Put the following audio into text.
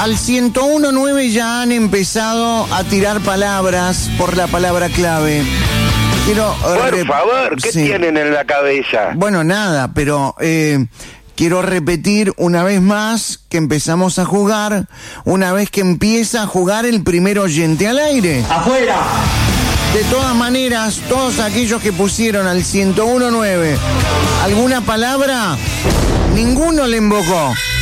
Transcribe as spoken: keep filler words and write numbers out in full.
Al ciento uno nueve ya han empezado a tirar palabras por la palabra clave. Quiero, Por re- favor, ¿qué sí. tienen en la cabeza? Bueno, nada, pero eh, quiero repetir una vez más que empezamos a jugar, una vez que empieza a jugar el primer oyente al aire. ¡Afuera! De todas maneras, todos aquellos que pusieron al ciento uno nueve alguna palabra, ninguno le invocó.